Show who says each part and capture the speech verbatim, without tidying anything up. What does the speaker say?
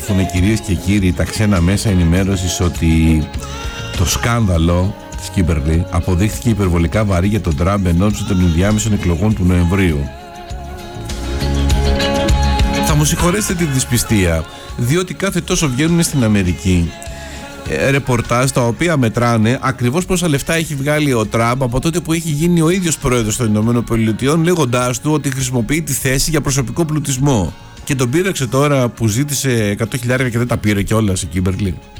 Speaker 1: γράφουν, κυρίες και κύριοι, τα ξένα μέσα ενημέρωσης ότι το σκάνδαλο της Κίμπερλι αποδείχθηκε υπερβολικά βαρύ για τον Τραμπ εν ώψη των ενδιάμεσων εκλογών του Νοεμβρίου. Θα μου συγχωρέσετε τη δυσπιστία, διότι κάθε τόσο βγαίνουν στην Αμερική ε, ρεπορτάζ τα οποία μετράνε ακριβώς πόσα λεφτά έχει βγάλει ο Τραμπ από τότε που έχει γίνει ο ίδιος πρόεδρος των Ηνωμένων Πολιτειών, λέγοντάς του ότι χρησιμοποιεί τη θέση για προσωπικό πλουτισμό. Και τον πείραξε τώρα που ζήτησε εκατό χιλιάδες και δεν τα πήρε κιόλας η Κίμπερλι.